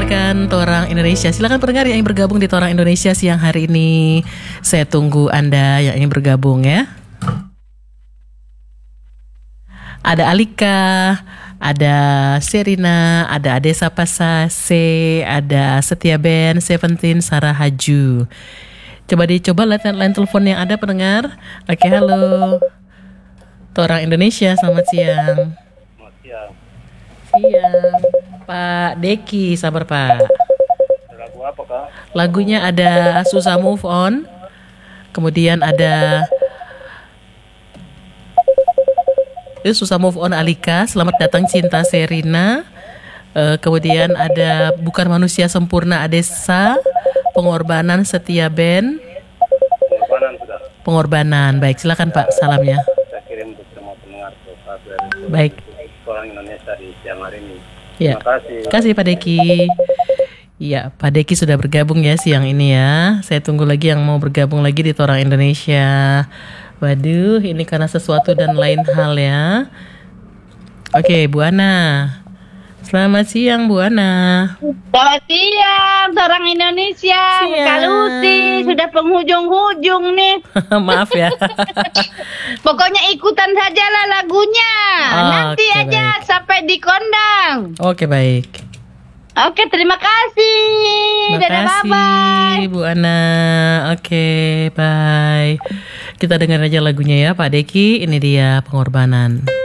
mendengarkan Torang Indonesia. Silakan pendengar yang ingin bergabung di Torang Indonesia siang hari ini. Saya tunggu Anda yang ingin bergabung ya. Ada Alika, ada Serina, ada Adesa Pasase, ada Setia Ben, Seventeen, Sarah Haju. Coba dicoba line telepon yang ada pendengar. Oke, halo. Torang Indonesia, selamat siang. Selamat siang. Siang. Pak Deki, sabar Pak. Lagu apa Kak? Lagunya ada Susah Move On. Kemudian ada Susah Move On Alika, Selamat Datang Cinta Serina. Kemudian ada Bukan Manusia Sempurna Adesa, Pengorbanan Setia Ben. Pengorbanan sudah. Pengorbanan, baik silakan Pak salamnya. Saya kirim untuk semua pendengar Baik. Orang Indonesia di siang hari ini. Ya. Terima kasih Pak Deki. Iya, Pak Deki sudah bergabung ya siang ini ya. Saya tunggu lagi yang mau bergabung lagi di Torang Indonesia. Waduh, ini karena sesuatu dan lain hal ya. Oke, Bu Ana. Selamat siang, Bu Ana. Selamat siang, Torang Indonesia. Siang. Kak Lucy, sudah penghujung-hujung nih. Maaf ya. Pokoknya ikutan sajalah lagunya. Nanti Oke, aja baik. sampai di kondang. Oke, baik. Oke, terima kasih. Dadah, Makasih, bye-bye. Bu Ana. Oke, bye. Kita dengar aja lagunya ya, Pak Deki. Ini dia Pengorbanan.